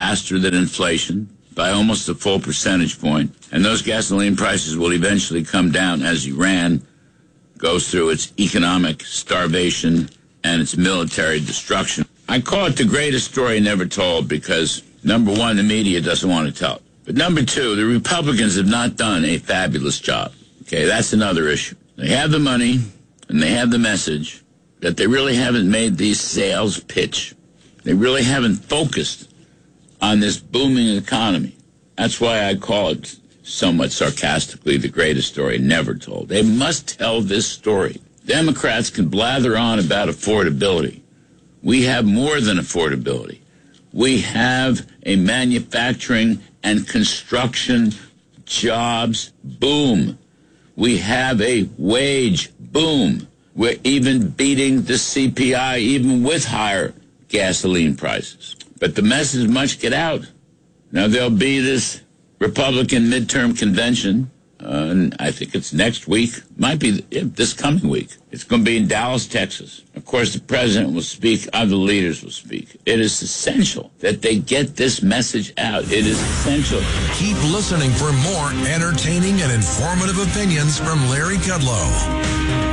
faster than inflation by almost a full percentage point, and those gasoline prices will eventually come down as Iran goes through its economic starvation and its military destruction. I call it the greatest story never told because, number one, the media doesn't want to tell it. But number two, the Republicans have not done a fabulous job. Okay, that's another issue. They have the money and they have the message, that they really haven't made these sales pitch. They really haven't focused on this booming economy. That's why I call it, somewhat sarcastically, the greatest story never told. They must tell this story. Democrats can blather on about affordability. We have more than affordability. We have a manufacturing and construction jobs boom. We have a wage boom. We're even beating the CPI, even with higher gasoline prices. But the message must get out. Now, there'll be this Republican midterm convention, and I think it's next week. Might be this coming week. It's going to be in Dallas, Texas. Of course, the president will speak. Other leaders will speak. It is essential that they get this message out. It is essential. Keep listening for more entertaining and informative opinions from Larry Kudlow.